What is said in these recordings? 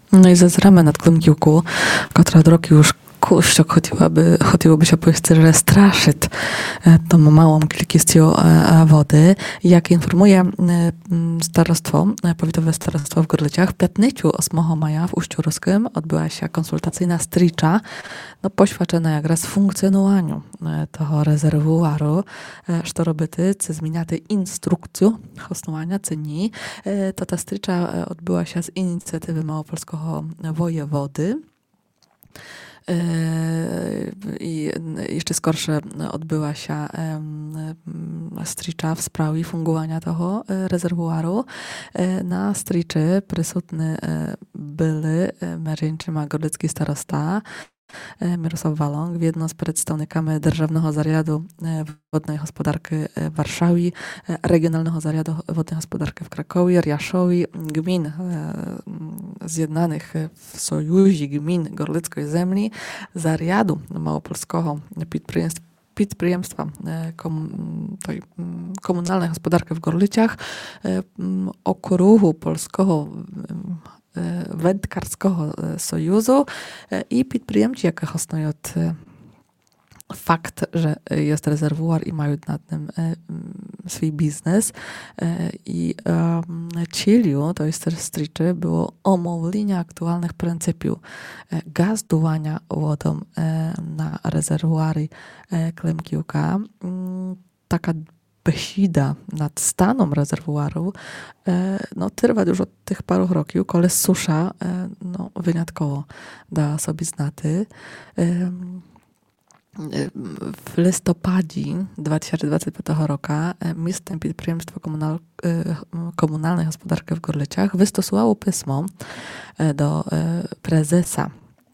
No i zazramy nad Klymkівку, котра od roku już Kościół хотілоby się powiedzieć, że straszyć tą małą kilkistą wody. Jak informuje powiatowe starostwo w Gorlicach, w piatniczu 8 maja w Uściu Ruskim odbyła się konsultacyjna stricza poświadczona jak raz funkcjonowaniu tego rezerwuaru, co robity, co zmieniaty instrukcję hostowania, co nie. To ta stricza odbyła się z inicjatywy małopolskiego wojewody. I jeszcze skorsze odbyła się stricza w sprawie fungowania tego rezerwuaru. Na striczy prysutny byli Merzyńczyma Gorlicki starosta Mirosław Walong, jedno z przedstawnikami Державного заряду wodnej gospodarki w Warszawie, Regionalnego Zarяду Wodnej Gospodarki w Krakowie, Riaszowi, gmin zjednanych w Sojuzie Gmin Gorlickiej Zemli, Zarяду Małopolskiego Підприємства komunalnej gospodarki w Gorlicach, Okrugu Polskiego Wędkarskiego Sojuzu i підприємці, які hostują fakt, że jest rezerwuar i mają na tym swój biznes. I celem to jest striczy było omówienie aktualnych pryncypiów gazdowania wodą na rezerwuary Klymkівка. Taka besida nad stanem rezerwuaru trwa już od tych paru roków, ale susza wyjątkowo da sobie znaty. W listopadzie 2025 roku miejsce Підприємство Komunalnej Gospodarki w Gorlicach wystosowało pismo do prezesa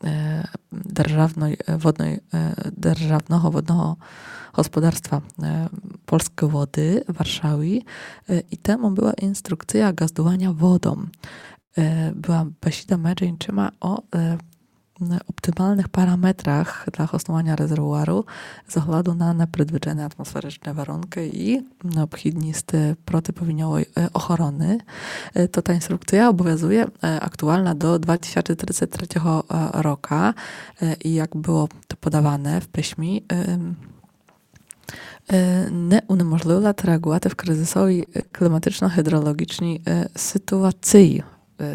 Державного Wodnego Gospodarstwa Polskie Wody w Warszawie i temu była instrukcja gazdowania wodą. Była besida Merzyńczyma o optymalnych parametrach dla hostowania rezerwuaru z uwagi na neprzewidywalne atmosferyczne warunki i neobchidnisty protypowiniowej ochrony. To ta instrukcja obowiązuje aktualna do 2033 roku i jak było to podawane w piśmie, nie uniemożliwia reagować w kryzysowej klimatyczno-hydrologicznej sytuacji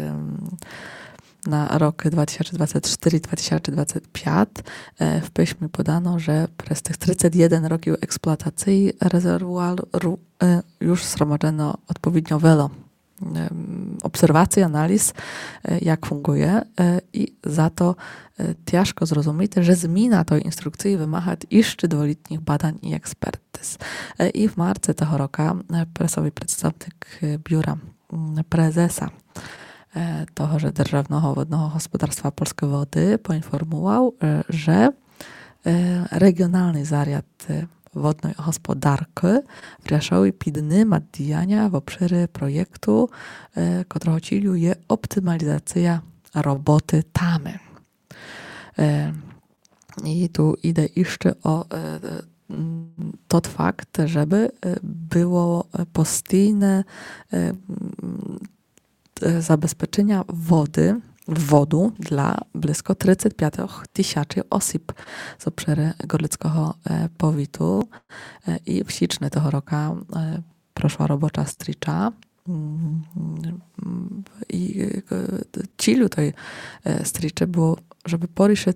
na rok 2024-2025. W piśmie podano, że przez tych 31 roków eksploatacji rezerwuaru już zgromadzono odpowiednio wiele obserwacji, analiz, jak funguje i za to ciężko zrozumieć, że zmiana tej instrukcji wymaga jeszcze dwuletnich badań i ekspertyz. I w marcu tego roku prasowy przedstawiciel biura prezesa toho, że Державного Wodnego Gospodarstwa Polskie Wody poinformował, że Regionalny Zarяд Wodnej Gospodarki w Riaszowie podejmuje działania w obszarze projektu, którego celem jest optymalizacja roboty tamy. I tu idę jeszcze o to fakt, żeby było postійne zabezpieczenia wodu dla blisko 35 tysięcy osób z obszaru gorlickiego powiatu. I w sierpniu tego roku proszła robocza stricza. I celem tej striczy było, żeby poruszyć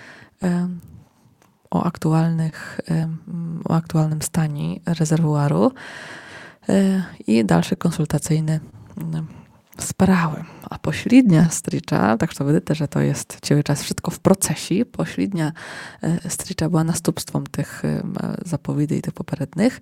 o aktualnym stanie rezerwuaru i dalsze konsultacyjne sprawy. A pośrednia stricza, tak że widzicie, że to jest cały czas wszystko w procesie, pośrednia stricza była następstwem tych zapowiedzi i tych poprzednich.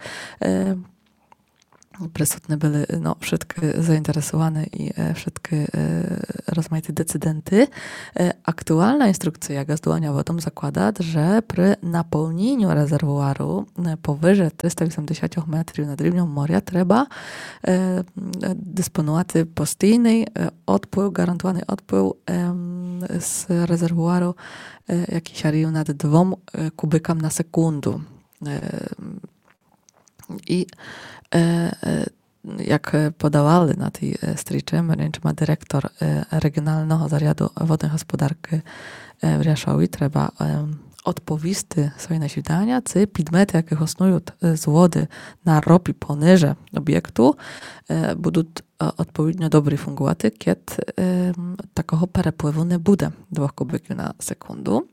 Prysutne byli wszystkie zainteresowane i wszystkie rozmaite decydenty. Aktualna instrukcja gazdowania wodą zakłada, że przy napełnieniu rezerwuaru powyżej 380 metrów nad linią morza trzeba dysponować postійny odpływ, garantowany odpływ z rezerwuaru, jaki sięga nad 2 kubykami na sekundę. I jak podawali na tej sтрічі, ma dyrektor regionalnego zarяду wodnej gospodarki w Riaszowi, trzeba odповісти свої насідання, це підмети, які існують з води на ропі пониже об'єкту, будуть відповідно добре функувати, коли такого перепливу не буде 2 кубиків на секунду.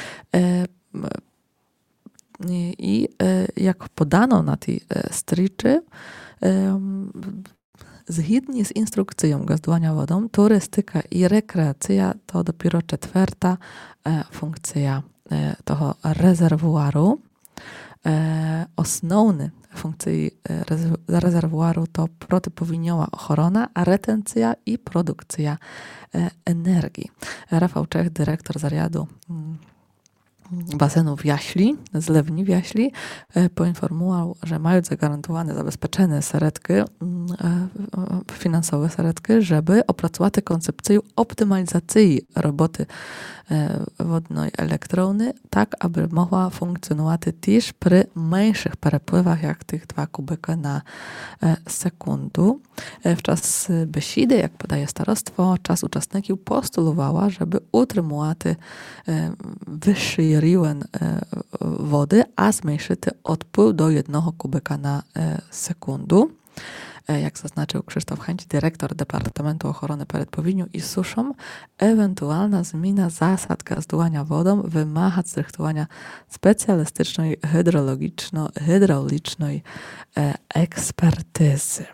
I jak podano na tej sтрічі, zgodnie z instrukcją gazowania wodą, turystyka i rekreacja to dopiero 4. funkcja toho rezerwuaru. Основne funkcje rezerwuaru to protypowiniowa ochrona, retencja i produkcja energii. Rafał Czech, dyrektor zarяду basenu w Jaśli, zlewni w Jaśli, poinformował, że mają zagwarantowane zabezpieczone środki, finansowe środki, żeby opracować koncepcję optymalizacji roboty wodnej elektrowni, tak aby mogła funkcjonować też przy mniejszych przepływach, jak tych 2 kubyki na sekundę. W czas besidy, jak podaje starostwo, czas uczestników postulowała, żeby utrzymać wyższy rівень wody, a zmniejszyć odpływ do 1 kubyka na sekundę. Jak zaznaczył Krzysztof Chęć, dyrektor Departamentu Ochrony przed Powinią i Suszą, ewentualna zmiana zasad gazowania wodą wymaga zrychtowania specjalistycznej hydraulicznej ekspertyzy.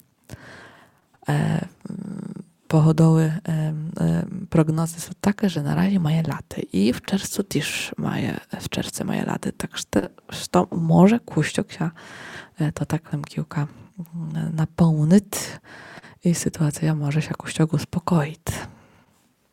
Pogodowe prognozy są takie, że na razie mają laty i w czerwcu też mają laty, tak że to może kuściok się to tak kilka napełnić i sytuacja może się kuściok uspokoić.